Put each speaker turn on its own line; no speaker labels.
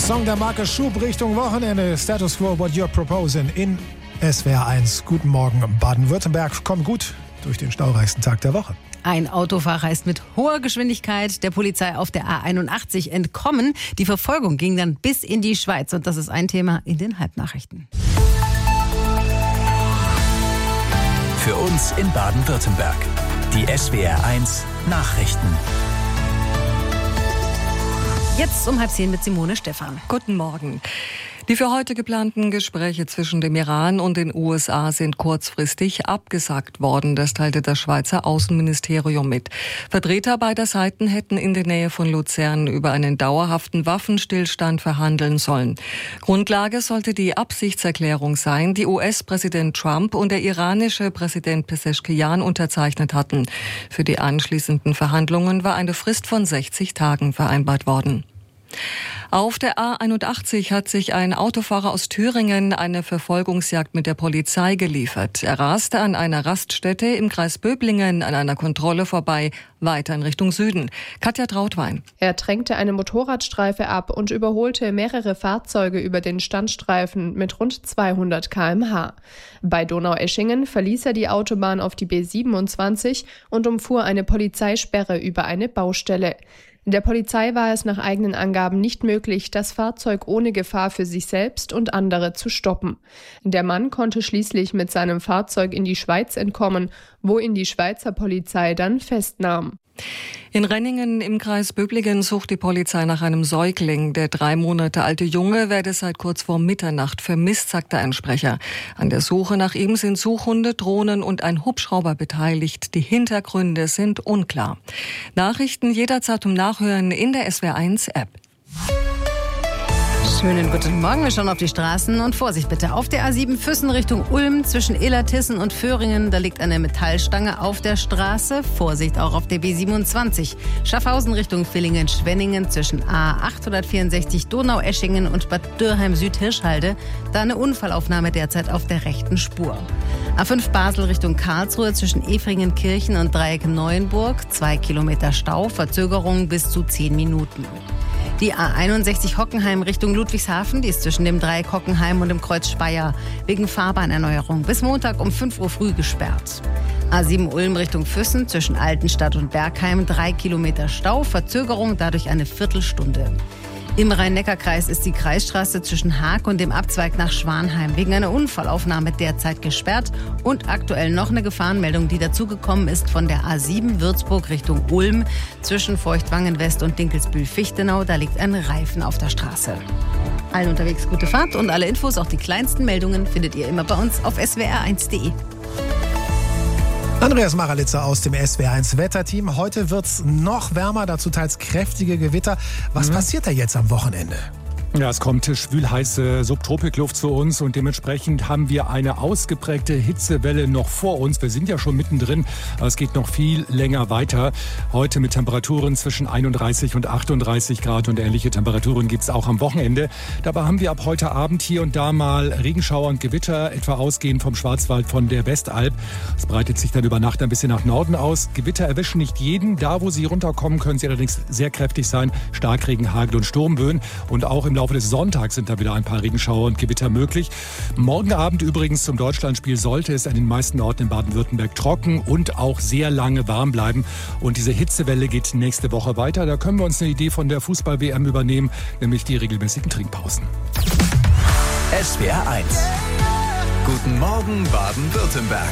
Song der Marke Schub Richtung Wochenende. Status Quo, what you're proposing in SWR 1. Guten Morgen, Baden-Württemberg. Kommt gut durch den staureichsten Tag der Woche.
Ein Autofahrer ist mit hoher Geschwindigkeit der Polizei auf der A81 entkommen. Die Verfolgung ging dann bis in die Schweiz. Und das ist ein Thema in den Halbnachrichten.
Für uns in Baden-Württemberg. Die SWR 1 Nachrichten.
Jetzt um 9:30 mit Simone Stephan.
Guten Morgen. Die für heute geplanten Gespräche zwischen dem Iran und den USA sind kurzfristig abgesagt worden. Das teilte das Schweizer Außenministerium mit. Vertreter beider Seiten hätten in der Nähe von Luzern über einen dauerhaften Waffenstillstand verhandeln sollen. Grundlage sollte die Absichtserklärung sein, die US-Präsident Trump und der iranische Präsident Pezeshkian unterzeichnet hatten. Für die anschließenden Verhandlungen war eine Frist von 60 Tagen vereinbart worden. Auf der A81 hat sich ein Autofahrer aus Thüringen eine Verfolgungsjagd mit der Polizei geliefert. Er raste an einer Raststätte im Kreis Böblingen an einer Kontrolle vorbei, weiter in Richtung Süden. Katja Trautwein.
Er drängte eine Motorradstreife ab und überholte mehrere Fahrzeuge über den Standstreifen mit rund 200 km/h. Bei Donaueschingen verließ er die Autobahn auf die B27 und umfuhr eine Polizeisperre über eine Baustelle. Der Polizei war es nach eigenen Angaben nicht möglich, das Fahrzeug ohne Gefahr für sich selbst und andere zu stoppen. Der Mann konnte schließlich mit seinem Fahrzeug in die Schweiz entkommen, wo ihn die Schweizer Polizei dann festnahm.
In Renningen im Kreis Böblingen sucht die Polizei nach einem Säugling. Der 3 Monate alte Junge werde seit kurz vor Mitternacht vermisst, sagte ein Sprecher. An der Suche nach ihm sind Suchhunde, Drohnen und ein Hubschrauber beteiligt. Die Hintergründe sind unklar. Nachrichten jederzeit zum Nachhören in der SWR1 App.
Schönen guten Morgen, wir schauen auf die Straßen und Vorsicht bitte. Auf der A7 Füssen Richtung Ulm zwischen Illertissen und Föhringen, da liegt eine Metallstange auf der Straße. Vorsicht auch auf der B27. Schaffhausen Richtung Villingen-Schwenningen zwischen A864 Donaueschingen und Bad Dürheim-Süd-Hirschhalde. Da eine Unfallaufnahme derzeit auf der rechten Spur. A5 Basel Richtung Karlsruhe zwischen Efringen-Kirchen und Dreieck Neuenburg. 2 Kilometer Stau, Verzögerung bis zu 10 Minuten. Die A61 Hockenheim Richtung Ludwigshafen, die ist zwischen dem Dreieck Hockenheim und dem Kreuz Speyer wegen Fahrbahnerneuerung bis Montag um 5 Uhr früh gesperrt. A7 Ulm Richtung Füssen zwischen Altenstadt und Bergheim 3 Kilometer Stau, Verzögerung dadurch eine Viertelstunde. Im Rhein-Neckar-Kreis ist die Kreisstraße zwischen Haag und dem Abzweig nach Schwanheim wegen einer Unfallaufnahme derzeit gesperrt und aktuell noch eine Gefahrenmeldung, die dazugekommen ist von der A7 Würzburg Richtung Ulm zwischen Feuchtwangen West und Dinkelsbühl-Fichtenau. Da liegt ein Reifen auf der Straße. Allen unterwegs gute Fahrt und alle Infos, auch die kleinsten Meldungen, findet ihr immer bei uns auf swr1.de.
Andreas Maralitzer aus dem SWR1 Wetterteam. Heute wird's noch wärmer, dazu teils kräftige Gewitter. Was passiert da jetzt am Wochenende?
Ja, es kommt schwülheiße Subtropikluft zu uns und dementsprechend haben wir eine ausgeprägte Hitzewelle noch vor uns. Wir sind ja schon mittendrin, aber es geht noch viel länger weiter. Heute mit Temperaturen zwischen 31 und 38 Grad und ähnliche Temperaturen gibt's auch am Wochenende. Dabei haben wir ab heute Abend hier und da mal Regenschauer und Gewitter, etwa ausgehend vom Schwarzwald von der Westalb. Es breitet sich dann über Nacht ein bisschen nach Norden aus. Gewitter erwischen nicht jeden. Da, wo sie runterkommen, können sie allerdings sehr kräftig sein. Starkregen, Hagel und Sturmböen. Und auch im Laufe des Sonntags sind da wieder ein paar Regenschauer und Gewitter möglich. Morgen Abend übrigens zum Deutschlandspiel sollte es an den meisten Orten in Baden-Württemberg trocken und auch sehr lange warm bleiben. Und diese Hitzewelle geht nächste Woche weiter. Da können wir uns eine Idee von der Fußball-WM übernehmen, nämlich die regelmäßigen Trinkpausen.
SWR 1. Guten Morgen Baden-Württemberg.